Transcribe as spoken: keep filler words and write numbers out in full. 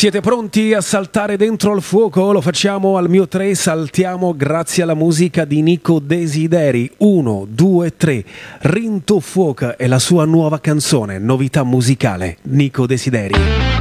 Siete pronti a saltare dentro al fuoco? Lo facciamo al mio tre, saltiamo grazie alla musica di Nico Desideri. Uno, due, tre. Rinto Fuoca è la sua nuova canzone, novità musicale. Nico Desideri.